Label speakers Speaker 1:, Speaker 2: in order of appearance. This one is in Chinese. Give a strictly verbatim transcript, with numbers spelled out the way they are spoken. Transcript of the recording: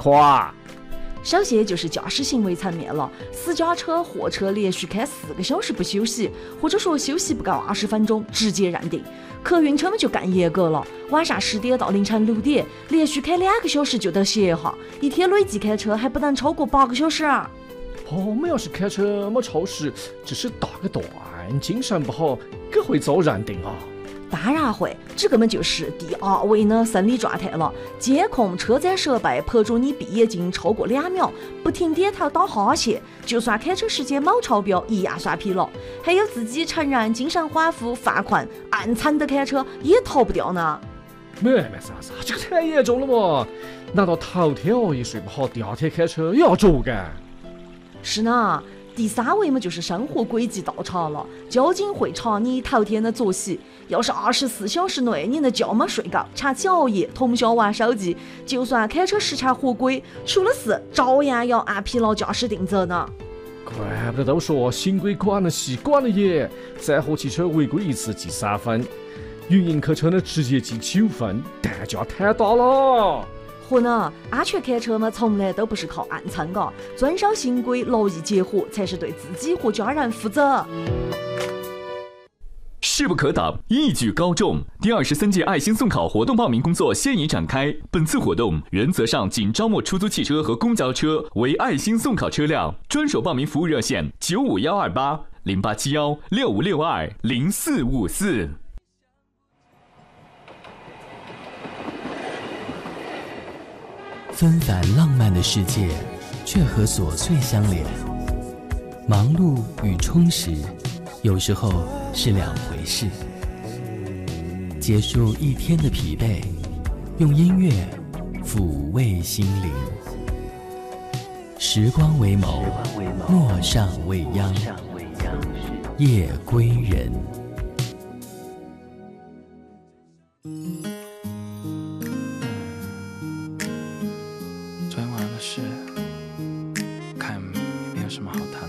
Speaker 1: 夸。
Speaker 2: 小谢就是驾驶行为层面了，私家车、货车连续开四个小时不休息，或者说休息不够二十分钟，直接认定。客运车们就更严格了，晚上十点到凌晨六点，连续开两个小时就得歇下，一天累计开车还不能超过八个小时。
Speaker 1: 哦，我们要是开车没超时，只是打个段，精神不好，可会遭认定啊？
Speaker 2: 当然会，这根本就是第二位的生理状态了。监控车载设备拍住你闭眼睛超过两秒，不停点头打哈欠，就算开车时间冇超标，一样算疲劳。还有自己承认精神恍惚、犯困、暗惨的开车也逃不掉呢。
Speaker 1: 没没啥啥，这个太严重了嘛！难道头天熬夜睡不好，第二天开车也要捉干？
Speaker 2: 是呢。第三位嘛，就是生活轨迹倒查了。交警会查你头天的作息，要是二十四小时内你的觉没睡够，长期熬夜，通宵玩手机，就算开车时常合规，出了事照样要按疲劳驾驶定责呢。
Speaker 1: 怪不得都说行规管得细，管得严，载货汽车违规一次记三分，运营客车呢直接记九分，代价太大了。
Speaker 2: 和呢，安全开车嘛，从来都不是靠暗撑的，遵守行规，乐意结合，才是对自己和家人负责。
Speaker 3: 势不可挡，一举高中。第二十三届爱心送考活动报名工作现已展开。本次活动原则上仅招募出租汽车和公交车为爱心送考车辆，专属报名服务热线九五幺二八零八七幺六五六二零四五四。
Speaker 4: 纷繁浪漫的世界，却和琐碎相连。忙碌与充实，有时候是两回事。结束一天的疲惫，用音乐抚慰心灵。时光为眸，陌上未央，夜归人。
Speaker 5: 昨天晚上的事，看也没有什么好谈。